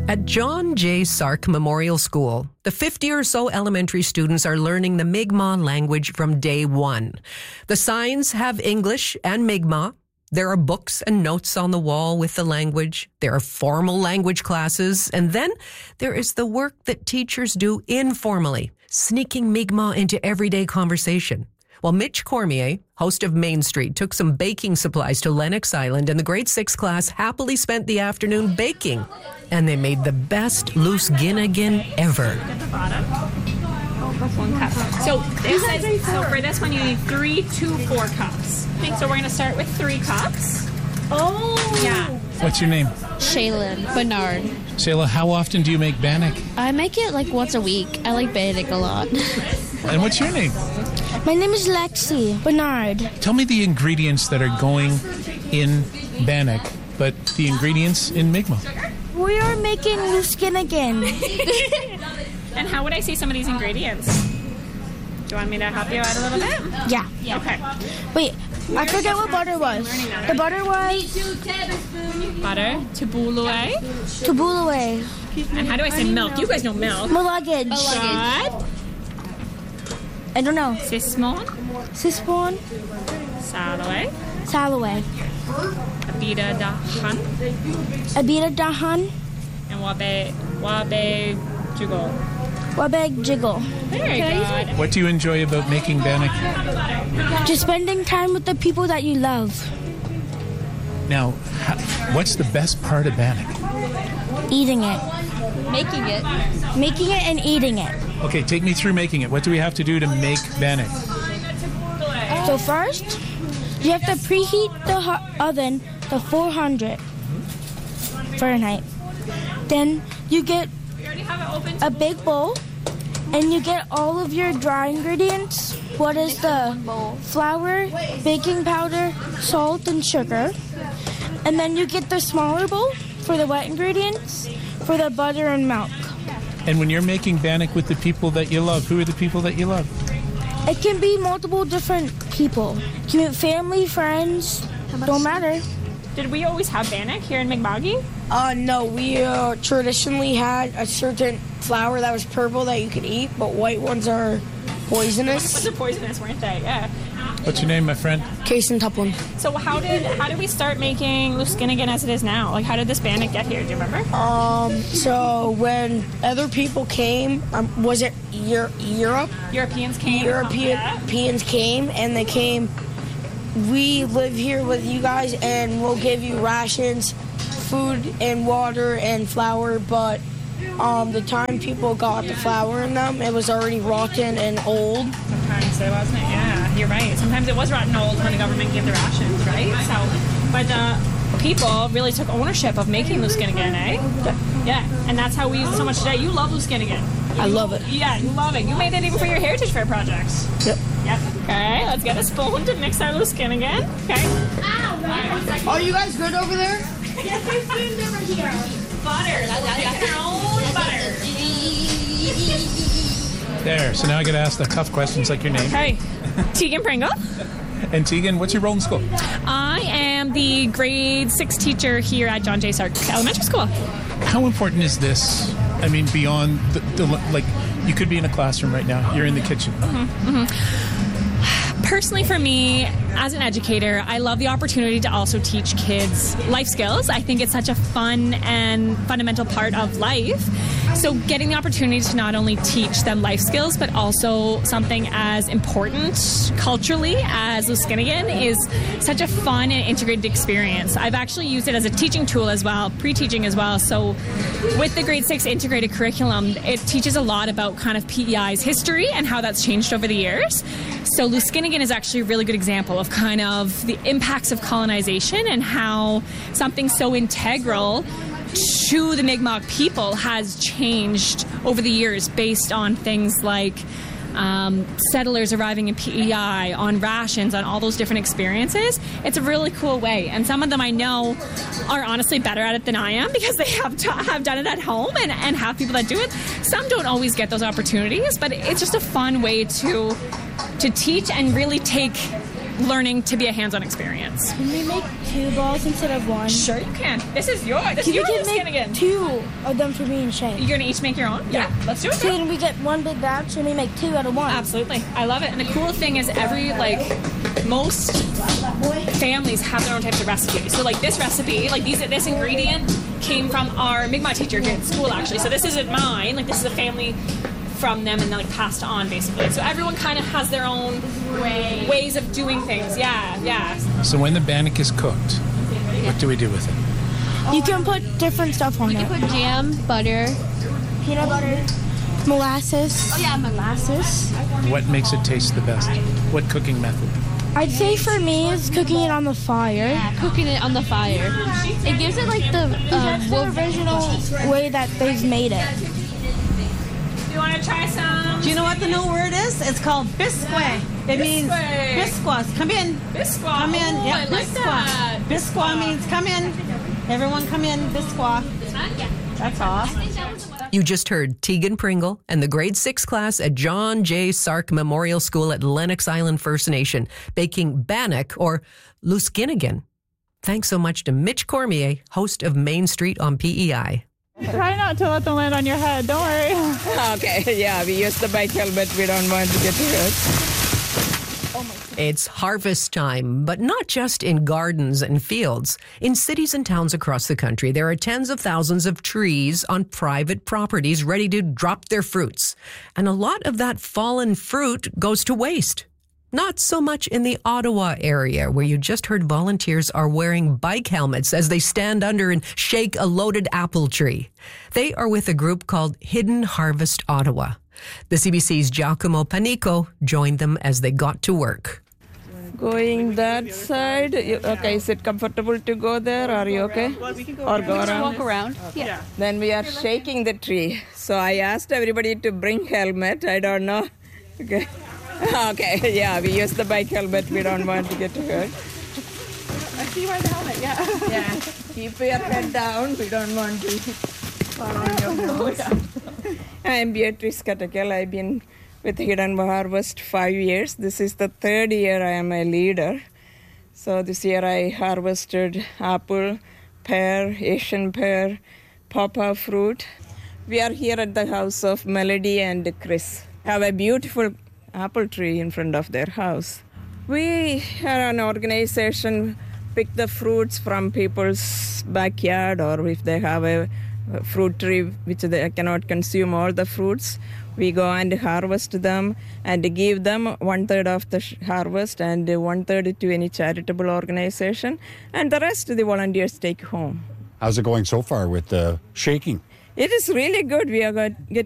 At John J. Sark Memorial School, the 50 or so elementary students are learning the Mi'kmaq language from day one. The signs have English and Mi'kmaq. There are books and notes on the wall with the language. There are formal language classes. And then there is the work that teachers do informally, sneaking Mi'kmaq into everyday conversation. Well, Mitch Cormier, host of Main Street, took some baking supplies to Lennox Island, and the grade 6 class happily spent the afternoon baking. And they made the best loose ginnigan ever. At the bottom. Oh, that's 1 cup. So for this one, you need 3, 2, 4 cups. Okay, so we're going to start with 3 cups. Oh! Yeah. What's your name? Shaylin Bernard. Shayla, how often do you make bannock? I make it like once a week. I like bannock a lot. And what's your name? My name is Lexi Bernard. Tell me the ingredients that are going in bannock, but the ingredients in Mi'kmaq. We are making Luskinnigan. And how would I say some of these ingredients? Do you want me to help you out a little bit? Yeah. Okay. Wait, I forget what butter was. The butter was Butter, tabulue. Tabulue. And how do I say milk? You guys know milk. Malagage. Shad, I don't know. sismon, Sispon. salaway, Salaway. abida dahan, Abita Dahan. and wabe jugo. Wabeg Jiggle. Very good. What do you enjoy about making bannock? Just spending time with the people that you love. Now, what's the best part of bannock? Eating it. Making it. Making it and eating it. Okay, take me through making it. What do we have to do to make bannock? So first, you have to preheat the oven to 400 Fahrenheit. Then you get a big bowl, and you get all of your dry ingredients. What is the flour, baking powder, salt, and sugar. And then you get the smaller bowl for the wet ingredients, for the butter and milk. And when you're making bannock with the people that you love, who are the people that you love? It can be multiple different people. It can be family, friends, don't matter. Did we always have bannock here in Mi'kmaq? No, we traditionally had a certain flour that was purple that you could eat, but white ones are poisonous. What's the poisonous, weren't they? Yeah. What's your name, my friend? Kason Tuplin. So how did we start making Luskinnigan as it is now? Like, how did this bannock get here? Do you remember? So when other people came, was it Europe? Europeans came. Europeans came, and they came. We live here with you guys, and we'll give you rations, food and water and flour, but the time people got the flour in them, it was already rotten and old. Sometimes it wasn't. Yeah, you're right. Sometimes it was rotten old when the government gave the rations, right? So, but the people really took ownership of making Luskinnigan, eh? Yeah, and that's how we use it so much today. You love Luskinnigan. I love it. Yeah, you love it. You made it even for your Heritage Fair projects. Yep. Yep. Okay, let's get a spoon to mix our Luskinnigan. Okay. Are you guys good over there? Yes, there's spoons over here. Butter. Make our own butter. There. So now I got to ask the tough questions like your name. Okay. Tegan Pringle. And Tegan, what's your role in school? I am the grade 6 teacher here at John J. Sark Elementary School. How important is this? I mean, beyond like, you could be in a classroom right now. You're in the kitchen. Personally, for me, as an educator, I love the opportunity to also teach kids life skills. I think it's such a fun and fundamental part of life. So getting the opportunity to not only teach them life skills, but also something as important culturally as Luskinnigan is such a fun and integrated experience. I've actually used it as a teaching tool as well, pre-teaching as well. So with the grade 6 integrated curriculum, it teaches a lot about kind of PEI's history and how that's changed over the years. So Luskinnigan is actually a really good example of kind of the impacts of colonization and how something so integral to the Mi'kmaq people has changed over the years based on things like settlers arriving in PEI, on rations, on all those different experiences. It's a really cool way. And some of them I know are honestly better at it than I am because they have done it at home and have people that do it. Some don't always get those opportunities, but it's just a fun way to teach and really take learning to be a hands-on experience. Can we make 2 balls instead of 1? Sure you can. This is yours. This is Can your we loose make skin again. 2 of them for me and Shay? You're going to each make your own? Yeah. Let's do it. So then we get 1 big batch and we make 2 out of 1. Absolutely. I love it. And the cool thing is most families have their own types of recipes. So like this recipe, like this ingredient came from our Mi'kmaq teacher here at school actually. So this isn't mine. Like this is a family from them and then like passed on basically. So everyone kind of has their own ways of doing things. Yeah. So when the bannock is cooked, what do we do with it? You can put different stuff on You it. put jam, butter. Peanut butter, molasses. Oh yeah, molasses. What makes it taste the best? What cooking method? I'd say for me it's cooking it on the fire. Yeah, cooking it on the fire. It gives it like the That's the original way that they've made it. You want to try some? Do you know what the new word is? It's called bisque. It means biscuas. Come in. Bisque. Come in. Oh, Yep, I like that. Bisque means come in. Everyone come in. Bisque. That's awesome. You just heard Tegan Pringle and the grade 6 class at John J. Sark Memorial School at Lennox Island First Nation baking bannock or luskinnigan. Thanks so much to Mitch Cormier, host of Main Street on PEI. Try not to let them land on your head. Don't worry. Okay, yeah, we use the bike helmet. We don't want to get hurt. It's harvest time, but not just in gardens and fields. In cities and towns across the country, there are tens of thousands of trees on private properties ready to drop their fruits. And a lot of that fallen fruit goes to waste. Not so much in the Ottawa area, where you just heard volunteers are wearing bike helmets as they stand under and shake a loaded apple tree. They are with a group called Hidden Harvest Ottawa. The CBC's Giacomo Panico joined them as they got to work. Going that side. Okay, is it comfortable to go there? Are you okay? Or go around? Walk around. Yeah. Then we are shaking the tree. So I asked everybody to bring helmet. I don't know. Okay. Okay, yeah, we use the bike helmet. We don't want to get hurt. I see you wear the helmet, yeah. Yeah, keep your head down. We don't want to fall on your nose. I am Beatrice Katakel. I've been with Hidden Harvest 5 years. This is the 3rd year I am a leader. So this year I harvested apple, pear, Asian pear, pawpaw fruit. We are here at the house of Melody and Chris. Have a beautiful apple tree in front of their house. We are an organization, pick the fruits from people's backyard, or if they have a fruit tree which they cannot consume all the fruits, we go and harvest them and give them 1/3 of the harvest and 1/3 to any charitable organization, and the rest the volunteers take home. How's it going so far with the shaking? It is really good. We are getting